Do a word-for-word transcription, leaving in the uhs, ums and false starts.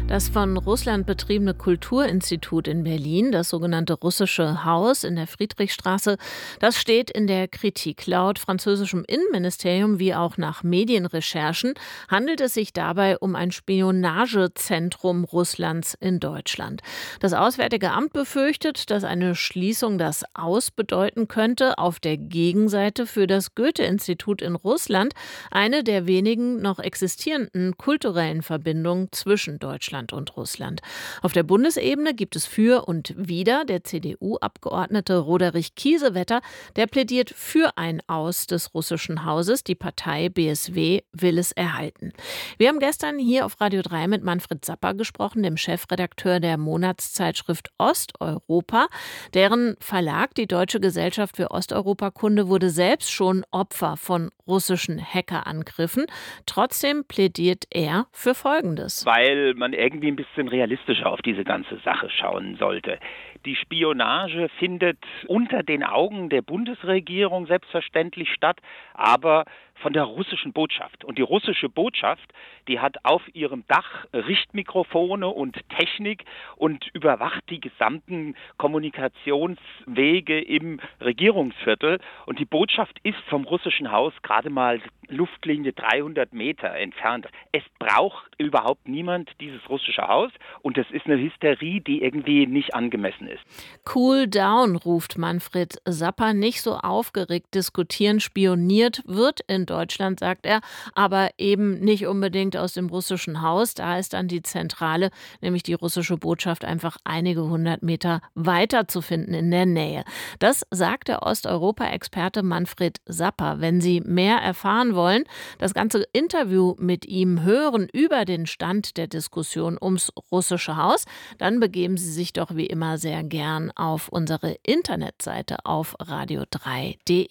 Das von Russland betriebene Kulturinstitut in Berlin, das sogenannte Russische Haus in der Friedrichstraße, das steht in der Kritik. Laut französischem Innenministerium wie auch nach Medienrecherchen handelt es sich dabei um ein Spionagezentrum Russlands in Deutschland. Das Auswärtige Amt befürchtet, dass eine Schließung das Aus bedeuten könnte. Auf der Gegenseite für das Goethe-Institut in Russland eine der wenigen noch existierenden kulturellen Verbindungen zwischen Deutschland und Russland. Auf der Bundesebene gibt es für und wider. Der C D U-Abgeordnete Roderich Kiesewetter, der plädiert für ein Aus des russischen Hauses. Die Partei B S W will es erhalten. Wir haben gestern hier auf Radio drei mit Manfred Sapper gesprochen, dem Chefredakteur der Monatszeitschrift Osteuropa. Deren Verlag, die Deutsche Gesellschaft für Osteuropakunde, wurde selbst schon Opfer von russischen Hackerangriffen. Trotzdem plädiert er für Folgendes. Weil man irgendwie ein bisschen realistischer auf diese ganze Sache schauen sollte. Die Spionage findet unter den Augen der Bundesregierung selbstverständlich statt, aber von der russischen Botschaft. Und die russische Botschaft, die hat auf ihrem Dach Richtmikrofone und Technik und überwacht die gesamten Kommunikationswege im Regierungsviertel. Und die Botschaft ist vom russischen Haus gerade mal Luftlinie dreihundert Meter entfernt. Es braucht überhaupt niemand dieses russische Haus und das ist eine Hysterie, die irgendwie nicht angemessen ist. Cool down, ruft Manfred Sapper, nicht so aufgeregt diskutieren. Spioniert wird in Deutschland, sagt er, aber eben nicht unbedingt aus dem russischen Haus. Da ist dann die Zentrale, nämlich die russische Botschaft, einfach einige hundert Meter weiter zu finden in der Nähe. Das sagt der Osteuropa-Experte Manfred Sapper. Wenn Sie mehr erfahren wollen, das ganze Interview mit ihm hören über den Stand der Diskussion ums russische Haus, dann begeben Sie sich doch wie immer sehr gern auf unsere Internetseite auf radio drei punkt de.